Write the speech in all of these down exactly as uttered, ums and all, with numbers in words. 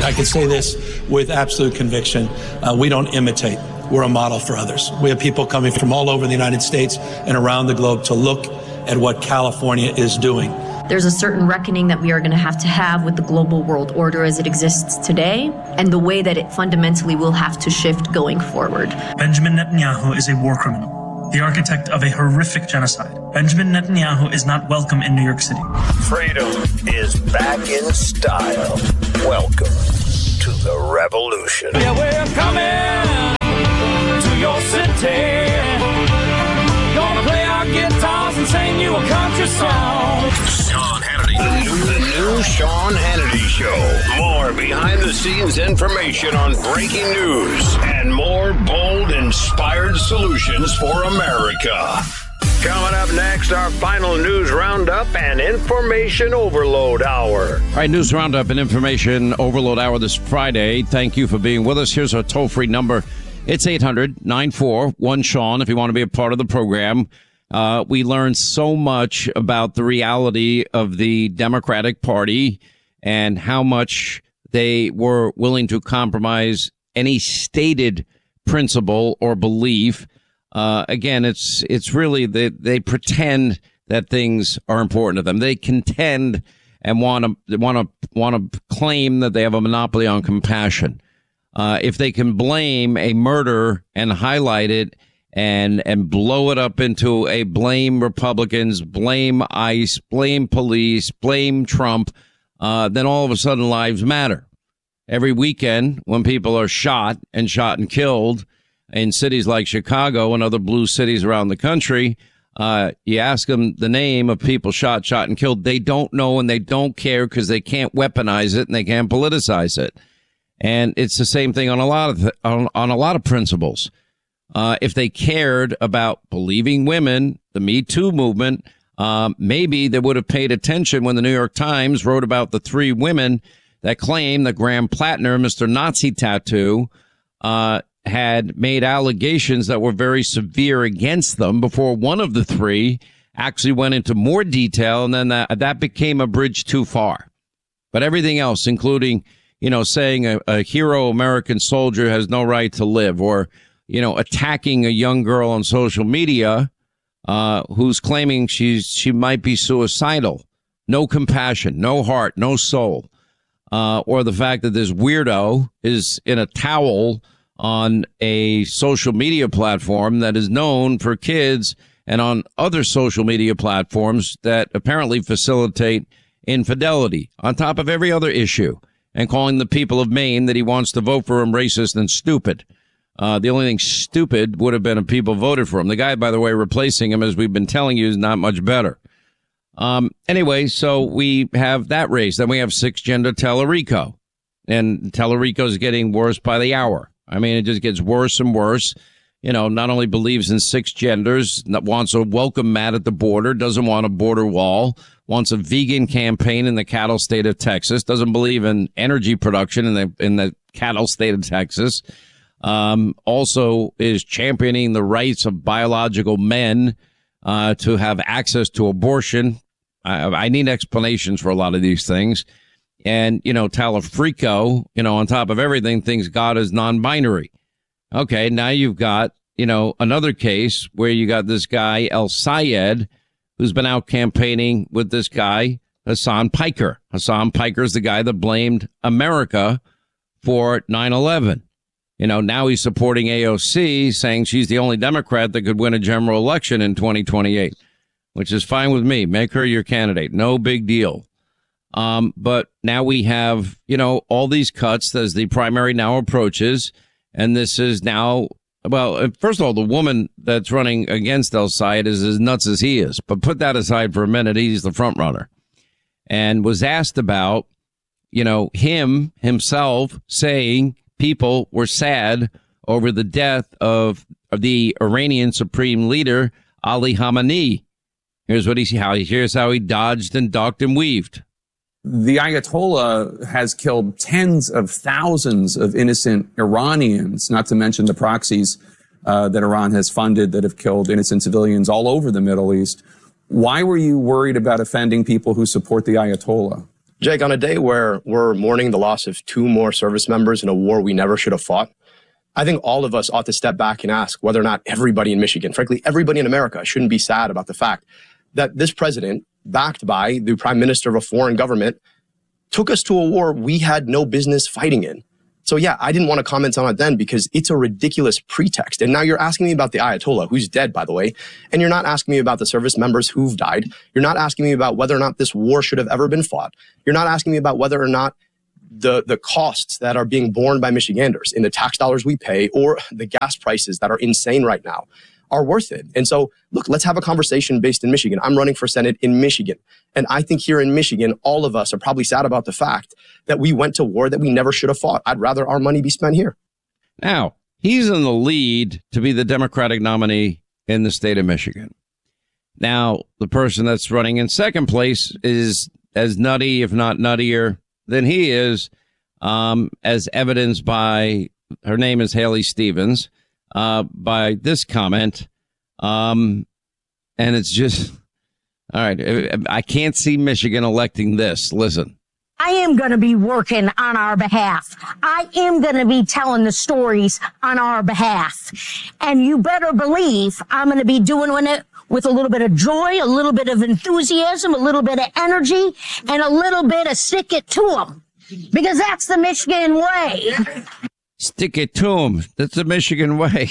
I can say this with absolute conviction. Uh, we don't imitate. We're a model for others. We have people coming from all over the United States and around the globe to look at what California is doing. There's a certain reckoning that we are going to have to have with the global world order as it exists today and the way that it fundamentally will have to shift going forward. Benjamin Netanyahu is a war criminal, the architect of a horrific genocide. Benjamin Netanyahu is not welcome in New York City. Freedom is back in style. Welcome to the revolution. Yeah, we're coming to your city. Gonna play our guitars and sing you a country song. Sean Hannity. The new, the new Sean Hannity Show. More behind-the-scenes information on breaking news and more bold, inspired solutions for America. Coming up next, our final news roundup and information overload hour. All right, news roundup and information overload hour this Friday. Thank you for being with us. Here's our toll-free number. It's eight hundred nine four one Sean if you want to be a part of the program. Uh, we learned so much about the reality of the Democratic Party and how much they were willing to compromise any stated principle or belief. Uh, again, it's it's really they, they pretend that things are important to them. They contend and want to want to want to claim that they have a monopoly on compassion. Uh, if they can blame a murder and highlight it and and blow it up into a blame Republicans, blame ICE, blame police, blame Trump, uh, then all of a sudden lives matter. Every weekend when people are shot and shot and killed in cities like Chicago and other blue cities around the country, uh, you ask them the name of people shot, shot and killed. They don't know and they don't care because they can't weaponize it and they can't politicize it. And it's the same thing on a lot of th- on, on a lot of principles. Uh, if they cared about believing women, the Me Too movement, um, maybe they would have paid attention when the New York Times wrote about the three women that claim that Graham Plattner, Mister Nazi Tattoo, uh, had made allegations that were very severe against them before one of the three actually went into more detail. And then that, that became a bridge too far. But everything else, including, you know, saying a, a hero American soldier has no right to live, or, you know, attacking a young girl on social media uh, who's claiming she's she might be suicidal. No compassion, no heart, no soul. Uh, or the fact that this weirdo is in a towel on a social media platform that is known for kids and on other social media platforms that apparently facilitate infidelity on top of every other issue, and calling the people of Maine that he wants to vote for him racist and stupid. Uh, the only thing stupid would have been if people voted for him. The guy, by the way, replacing him, as we've been telling you, is not much better. Um, anyway, so we have that race. Then we have six-gender Tellerico. And Tellerico is getting worse by the hour. I mean, it just gets worse and worse. You know, not only believes in six genders, wants a welcome mat at the border, doesn't want a border wall, wants a vegan campaign in the cattle state of Texas, doesn't believe in energy production in the in the cattle state of Texas, um, also is championing the rights of biological men uh, to have access to abortion. I, I need explanations for a lot of these things. And, you know, Tallafrico, you know, on top of everything, thinks God is non-binary. Okay, now you've got, you know, another case where you got this guy, El Sayed, who's been out campaigning with this guy, Hassan Piker. Hassan Piker is the guy that blamed America for nine eleven. You know, now he's supporting A O C, saying she's the only Democrat that could win a general election in twenty twenty-eight, which is fine with me. Make her your candidate. No big deal. Um, but now we have, you know, all these cuts as the primary now approaches. And this is now, well, first of all, the woman that's running against El Sayed is as nuts as he is. But put that aside for a minute. He's the front runner, and was asked about, you know, him himself saying people were sad over the death of, of the Iranian supreme leader, Ali Khamenei. Here's what he, how he, here's how he dodged and ducked and weaved. The Ayatollah has killed tens of thousands of innocent Iranians, not to mention the proxies uh, that Iran has funded that have killed innocent civilians all over the Middle East. Why were you worried about offending people who support the Ayatollah? Jake, on a day where we're mourning the loss of two more service members in a war we never should have fought, I think all of us ought to step back and ask whether or not everybody in Michigan, frankly, everybody in America, shouldn't be sad about the fact that this president, backed by the prime minister of a foreign government, took us to a war we had no business fighting in. So yeah, I didn't want to comment on it then because it's a ridiculous pretext. And now you're asking me about the Ayatollah, who's dead, by the way, and you're not asking me about the service members who've died. You're not asking me about whether or not this war should have ever been fought. You're not asking me about whether or not the, the costs that are being borne by Michiganders in the tax dollars we pay or the gas prices that are insane right now are worth it. And so, look, let's have a conversation based in Michigan. I'm running for Senate in Michigan. And I think here in Michigan, all of us are probably sad about the fact that we went to war that we never should have fought. I'd rather our money be spent here. Now, he's in the lead to be the Democratic nominee in the state of Michigan. Now, the person that's running in second place is as nutty, if not nuttier, than he is, um, as evidenced by, her name is Haley Stevens, uh, by this comment. Um, and it's just, all right, I can't see Michigan electing this. Listen. I am going to be working on our behalf. I am going to be telling the stories on our behalf. And you better believe I'm going to be doing it with a little bit of joy, a little bit of enthusiasm, a little bit of energy, and a little bit of stick it to them. Because that's the Michigan way. Stick it to them. That's the Michigan way.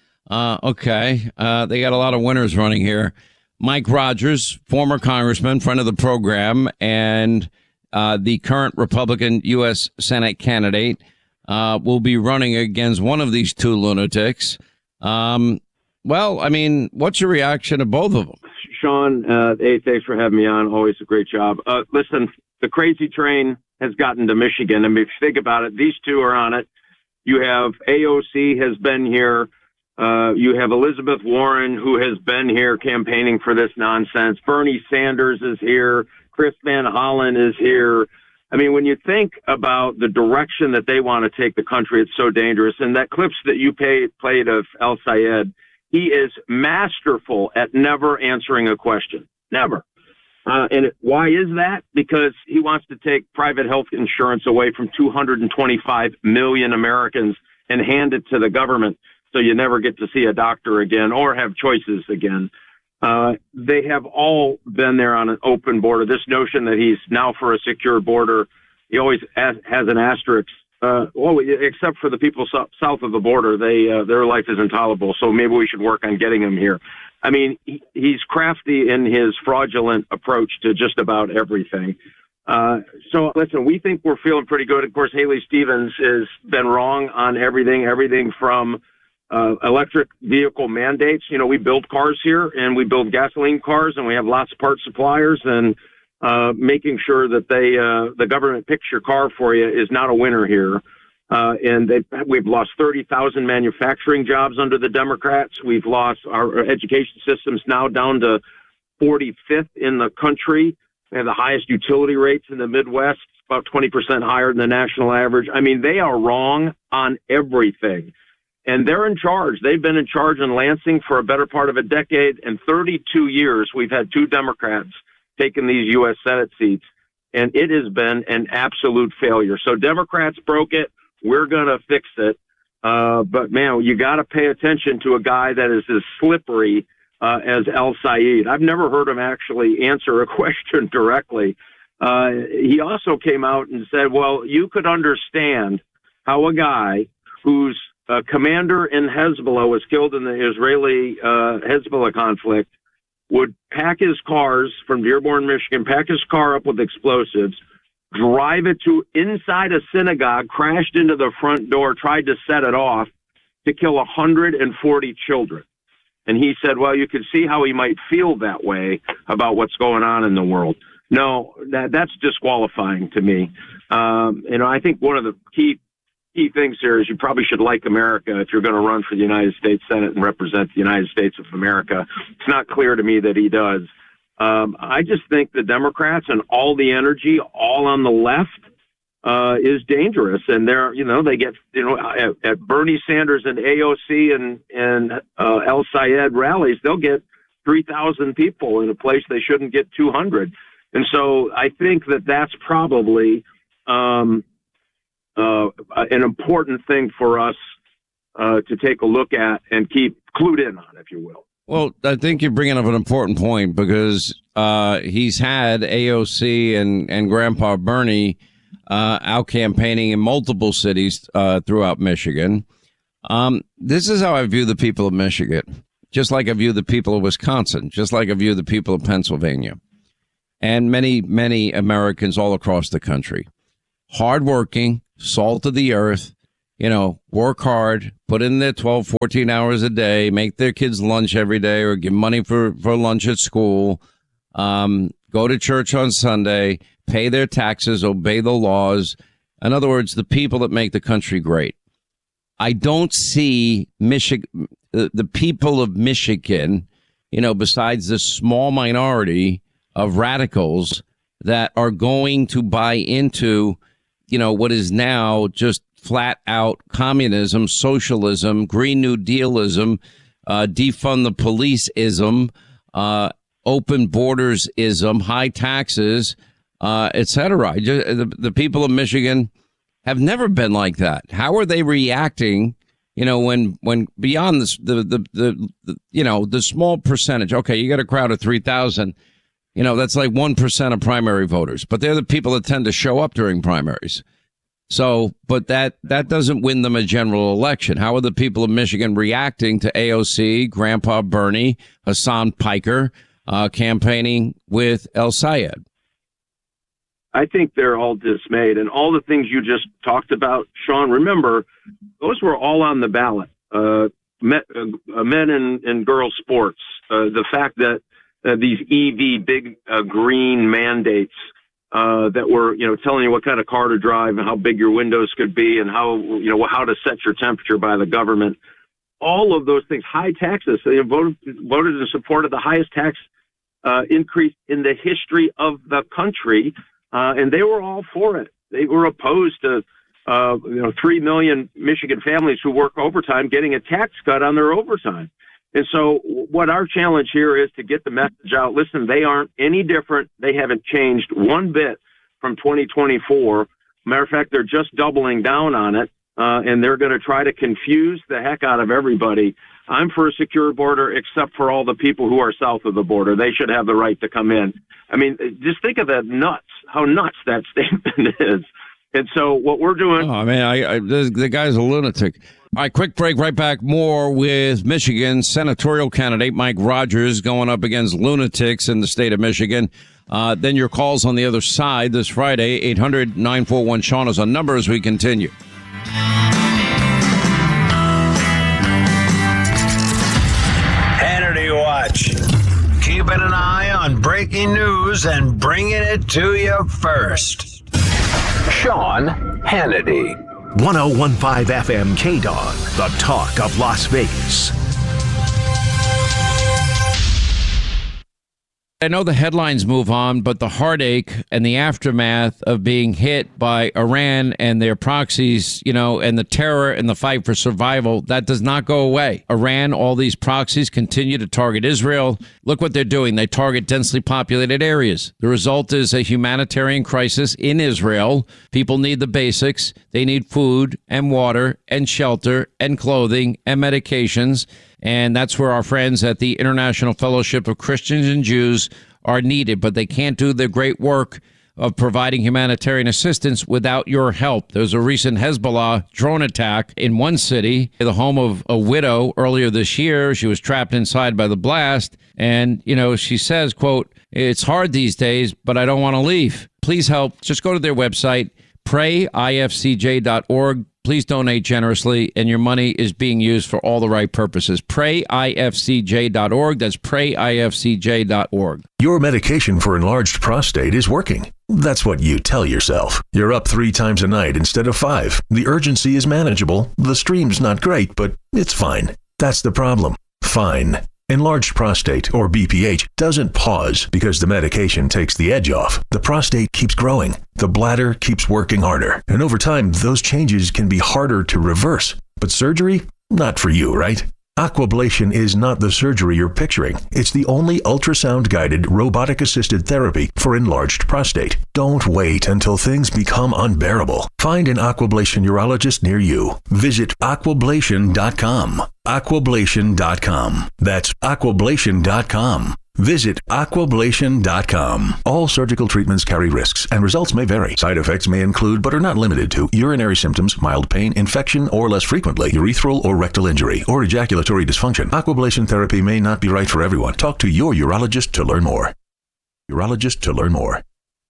Uh, okay. Uh, they got a lot of winners running here. Mike Rogers, former congressman, friend of the program, and uh, the current Republican U S Senate candidate, uh, will be running against one of these two lunatics. Um, well, I mean, what's your reaction to both of them? Sean, uh, hey, thanks for having me on. Always a great job. Uh, listen, the crazy train has gotten to Michigan. I mean, if you think about it, these two are on it. You have A O C has been here. Uh, you have Elizabeth Warren, who has been here campaigning for this nonsense. Bernie Sanders is here. Chris Van Hollen is here. I mean, when you think about the direction that they want to take the country, it's so dangerous. And that clips that you pay, played of El Sayed, he is masterful at never answering a question. Never. Uh, and it, why is that? Because he wants to take private health insurance away from two hundred twenty-five million Americans and hand it to the government. So you never get to see a doctor again or have choices again. Uh, they have all been there on an open border. This notion that he's now for a secure border, he always has, has an asterisk. Uh, well, except for the people so, south of the border, they uh, their life is intolerable. So maybe we should work on getting them here. I mean, he, he's crafty in his fraudulent approach to just about everything. Uh, so listen, we think we're feeling pretty good. Of course, Haley Stevens has been wrong on everything, everything from Uh, electric vehicle mandates. You know, we build cars here and we build gasoline cars and we have lots of part suppliers, and uh, making sure that they, uh, the government picks your car for you is not a winner here. Uh, and they, we've lost thirty thousand manufacturing jobs under the Democrats. We've lost our education systems now down to forty-fifth in the country. We have the highest utility rates in the Midwest, about twenty percent higher than the national average. I mean, they are wrong on everything. And they're in charge. They've been in charge in Lansing for a better part of a decade. And thirty-two years, we've had two Democrats taking these U S Senate seats. And it has been an absolute failure. So Democrats broke it. We're going to fix it. Uh, but, man, you got to pay attention to a guy that is as slippery uh, as El Sayed. I've never heard him actually answer a question directly. Uh, he also came out and said, well, you could understand how a guy who's a commander in Hezbollah was killed in the Israeli uh, Hezbollah conflict would pack his cars from Dearborn, Michigan, pack his car up with explosives, drive it to inside a synagogue, crashed into the front door, tried to set it off to kill one hundred forty children. And he said, well, you could see how he might feel that way about what's going on in the world. No, that that's disqualifying to me. Um, you know, I think one of the key Key things here is you probably should like America if you're going to run for the United States Senate and represent the United States of America. It's not clear to me that he does. Um, I just think the Democrats and all the energy, all on the left, uh, is dangerous. And they're, you know, they get, you know, at, at Bernie Sanders and A O C and, and uh, El Sayed rallies, they'll get three thousand people in a place they shouldn't get two hundred. And so I think that that's probably um, uh, an important thing for us uh, to take a look at and keep clued in on, if you will. Well, I think you're bringing up an important point because uh, he's had A O C and, and Grandpa Bernie uh, out campaigning in multiple cities uh, throughout Michigan. Um, this is how I view the people of Michigan, just like I view the people of Wisconsin, just like I view the people of Pennsylvania, and many, many Americans all across the country. Hardworking, salt of the earth, you know, work hard, put in their twelve, fourteen hours a day, make their kids lunch every day or give money for, for lunch at school, um, go to church on Sunday, pay their taxes, obey the laws. In other words, the people that make the country great. I don't see Michigan, the, the people of Michigan, you know, besides this small minority of radicals that are going to buy into, you know, what is now just flat out communism, socialism, Green New Dealism, uh, defund the police-ism, uh, open borders-ism, high taxes, uh, et cetera. The, the people of Michigan have never been like that. How are they reacting, you know, when when beyond this, the, the, the, the, you know, the small percentage? Okay, you got a crowd of three thousand. You know, that's like one percent of primary voters, but they're the people that tend to show up during primaries. So, but that, that doesn't win them a general election. How are the people of Michigan reacting to A O C, Grandpa Bernie, Hassan Piker, uh, campaigning with El Sayed? I think they're all dismayed. And all the things you just talked about, Sean, remember, those were all on the ballot. Uh, men, uh, men and, and girls sports, uh, the fact that uh, these E V big uh, green mandates Uh, that were, you know, telling you what kind of car to drive and how big your windows could be and how, you know, how to set your temperature by the government. All of those things, high taxes. They voted, voted in support of the highest tax uh, increase in the history of the country, uh, and they were all for it. They were opposed to, uh, you know, three million Michigan families who work overtime getting a tax cut on their overtime. And so what our challenge here is to get the message out. Listen, they aren't any different. They haven't changed one bit from twenty twenty-four. Matter of fact, they're just doubling down on it, uh, and they're going to try to confuse the heck out of everybody. I'm for a secure border, except for all the people who are south of the border. They should have the right to come in. I mean, just think of that nuts, how nuts that statement is. And so what we're doing... Oh, I mean, I, I, the, the guy's a lunatic. All right, quick break, right back. More with Michigan senatorial candidate Mike Rogers going up against lunatics in the state of Michigan. Uh, then your calls on the other side this Friday. eight hundred nine four one Sean is our number as we continue. Hannity Watch. Keeping an eye on breaking news and bringing it to you first. Sean Hannity. one oh one point five F M K D O G, the talk of Las Vegas. I know the headlines move on, but the heartache and the aftermath of being hit by Iran and their proxies, you know, and the terror and the fight for survival, that does not go away. Iran, all these proxies continue to target Israel. Look what they're doing. They target densely populated areas. The result is a humanitarian crisis in Israel. People need the basics. They need food and water and shelter and clothing and medications. And that's where our friends at the International Fellowship of Christians and Jews are needed. But they can't do the great work of providing humanitarian assistance without your help. There's a recent Hezbollah drone attack in one city, the home of a widow earlier this year. She was trapped inside by the blast. And, you know, she says, quote, "It's hard these days, but I don't want to leave. Please help." Just go to their website, pray I F C J dot org. Please donate generously, and your money is being used for all the right purposes. pray I F C J dot org. That's pray I F C J dot org. Your medication for enlarged prostate is working. That's what you tell yourself. You're up three times a night instead of five. The urgency is manageable. The stream's not great, but it's fine. That's the problem. Fine. Enlarged prostate, or B P H, doesn't pause because the medication takes the edge off. The prostate keeps growing. The bladder keeps working harder. And over time, those changes can be harder to reverse. But surgery? Not for you, right? Aquablation is not the surgery you're picturing. It's the only ultrasound-guided, robotic-assisted therapy for enlarged prostate. Don't wait until things become unbearable. Find an Aquablation urologist near you. Visit aquablation dot com. aquablation dot com. That's aquablation dot com. Visit aquablation dot com. All surgical treatments carry risks, and results may vary. Side effects may include, but are not limited to, urinary symptoms, mild pain, infection, or less frequently, urethral or rectal injury, or ejaculatory dysfunction. Aquablation therapy may not be right for everyone. Talk to your urologist to learn more. Urologist to learn more.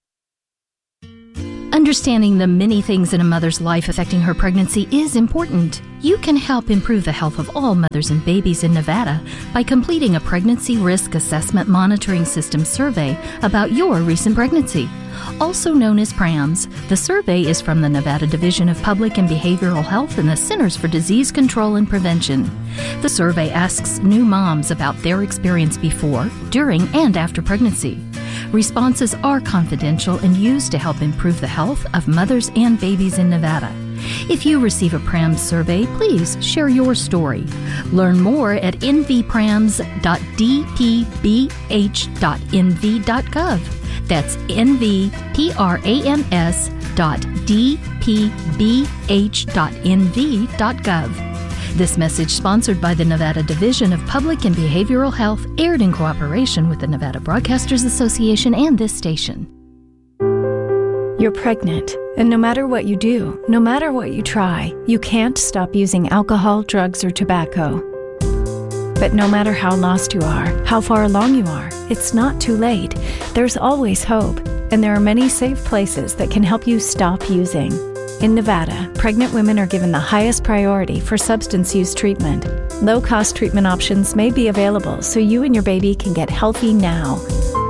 Understanding the many things in a mother's life affecting her pregnancy is important. You can help improve the health of all mothers and babies in Nevada by completing a Pregnancy Risk Assessment Monitoring System survey about your recent pregnancy. Also known as PRAMS, the survey is from the Nevada Division of Public and Behavioral Health and the Centers for Disease Control and Prevention. The survey asks new moms about their experience before, during, and after pregnancy. Responses are confidential and used to help improve the health of mothers and babies in Nevada. If you receive a PRAMS survey, please share your story. Learn more at n v prams dot d p b h dot n v dot gov. That's n v prams dot d p b h dot n v dot gov. This message, sponsored by the Nevada Division of Public and Behavioral Health, aired in cooperation with the Nevada Broadcasters Association and this station. You're pregnant, and no matter what you do, no matter what you try, you can't stop using alcohol, drugs, or tobacco. But no matter how lost you are, how far along you are, it's not too late. There's always hope, and there are many safe places that can help you stop using. In Nevada, pregnant women are given the highest priority for substance use treatment. Low-cost treatment options may be available so you and your baby can get healthy now.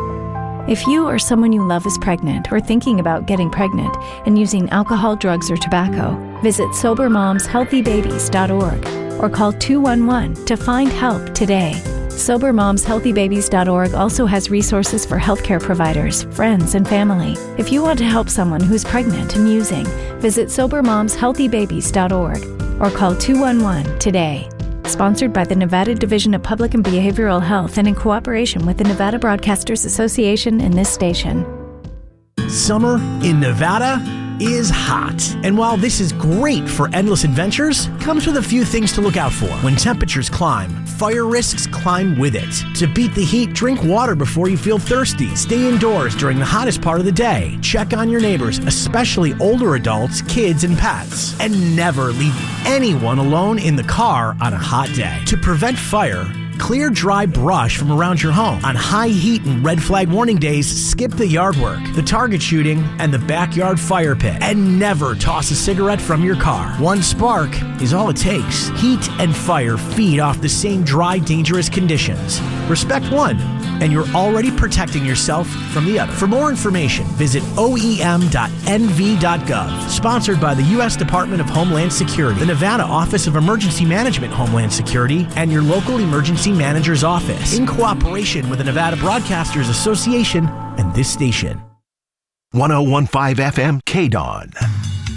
If you or someone you love is pregnant or thinking about getting pregnant and using alcohol, drugs, or tobacco, visit sober moms healthy babies dot org or call two one one to find help today. sober moms healthy babies dot org also has resources for healthcare providers, friends, and family. If you want to help someone who's pregnant and using, visit sober moms healthy babies dot org or call two one one today. Sponsored by the Nevada Division of Public and Behavioral Health and in cooperation with the Nevada Broadcasters Association and this station. Summer in Nevada is hot. And while this is great for endless adventures, comes with a few things to look out for. When temperatures climb, fire risks climb with it. To beat the heat, drink water before you feel thirsty. Stay indoors during the hottest part of the day. Check on your neighbors, especially older adults, kids, and pets. And never leave anyone alone in the car on a hot day. To prevent fire, clear dry brush from around your home. On high heat and red flag warning days, skip the yard work, the target shooting, and the backyard fire pit. And never toss a cigarette from your car. One spark is all it takes. Heat and fire feed off the same dry, dangerous conditions. Respect one, and you're already protecting yourself from the other. For more information, visit o e m dot n v dot gov. Sponsored by the U S Department of Homeland Security, the Nevada Office of Emergency Management Homeland Security, and your local emergency manager's office, in cooperation with the Nevada Broadcasters Association and this station. one oh one point five F M K D O N.